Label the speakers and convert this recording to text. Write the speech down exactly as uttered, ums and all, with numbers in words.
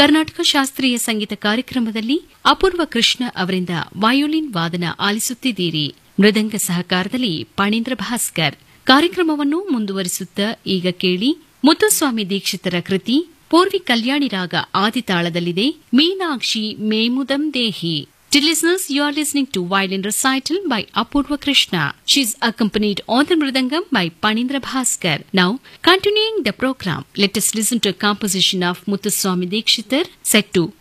Speaker 1: ಕರ್ನಾಟಕ ಶಾಸ್ತ್ರೀಯ ಸಂಗೀತ ಕಾರ್ಯಕ್ರಮದಲ್ಲಿ ಅಪೂರ್ವ ಕೃಷ್ಣ ಅವರಿಂದ ವಯೋಲಿನ್ ವಾದನ ಆಲಿಸುತ್ತಿದ್ದೀರಿ. ಮೃದಂಗ ಸಹಕಾರದಲ್ಲಿ ಪಣೀಂದ್ರ ಭಾಸ್ಕರ್. ಕಾರ್ಯಕ್ರಮವನ್ನು ಮುಂದುವರಿಸುತ್ತಾ ಈಗ ಕೇಳಿ ಮುತ್ತುಸ್ವಾಮಿ ದೀಕ್ಷಿತರ ಕೃತಿ ಪೂರ್ವಿ ಕಲ್ಯಾಣಿ ರಾಗ ಆದಿತಾಳದಲ್ಲಿದೆ ಮೀನಾಕ್ಷಿ ಮೇಮುದಂ ದೇಹಿ. Dear listeners, you are listening to violin recital by Apurva Krishna. She is accompanied on the mridangam by Panindra Bhaskar. Now, continuing the program, let us listen to a composition of Muthuswami Dikshitar, set to